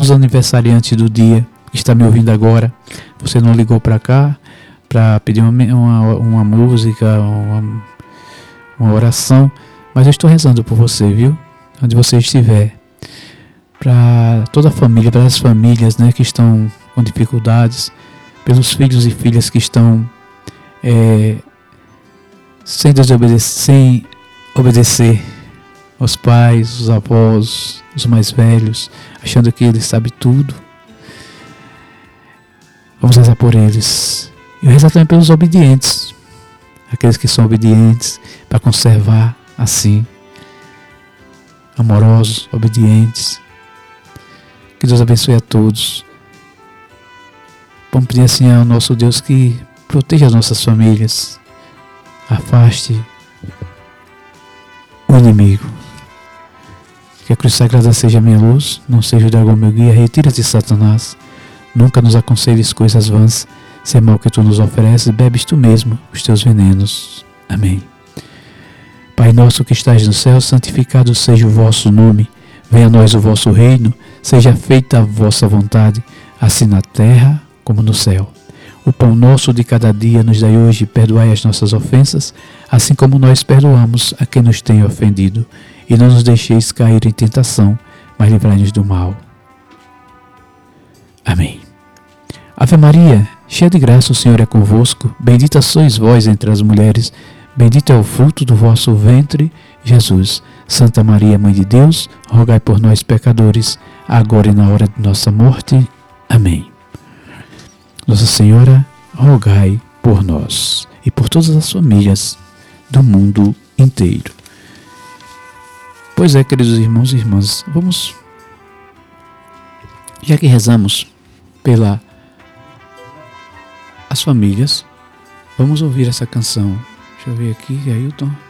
os aniversariantes do dia, que está me ouvindo agora. Você não ligou para cá para pedir uma música, uma oração, mas eu estou rezando por você, viu? Onde você estiver. Para toda a família, para as famílias, né, que estão com dificuldades, pelos filhos e filhas que estão sem obedecer aos pais, os avós, os mais velhos, achando que eles sabem tudo. Vamos rezar por eles. E rezar também pelos obedientes, aqueles que são obedientes, para conservar assim, amorosos, obedientes. Que Deus abençoe a todos. Vamos pedir assim ao nosso Deus que proteja as nossas famílias, afaste o inimigo. Que a cruz sagrada seja minha luz, não seja o dragão meu guia, retira-te, Satanás. Nunca nos aconselhes coisas vãs, se é mal que tu nos ofereces, bebes tu mesmo os teus venenos. Amém. Pai nosso que estais no céu, santificado seja o vosso nome. Venha a nós o vosso reino, seja feita a vossa vontade, assim na terra como no céu. O pão nosso de cada dia nos dai hoje, perdoai as nossas ofensas, assim como nós perdoamos a quem nos tem ofendido. E não nos deixeis cair em tentação, mas livrai-nos do mal. Amém. Ave Maria, cheia de graça, o Senhor é convosco. Bendita sois vós entre as mulheres. Bendito é o fruto do vosso ventre, Jesus. Santa Maria, Mãe de Deus, rogai por nós, pecadores, agora e na hora de nossa morte. Amém. Nossa Senhora, rogai por nós e por todas as famílias do mundo inteiro. Pois é, queridos irmãos e irmãs, vamos, já que rezamos pelas famílias, vamos ouvir essa canção. Deixa eu ver aqui, Ailton.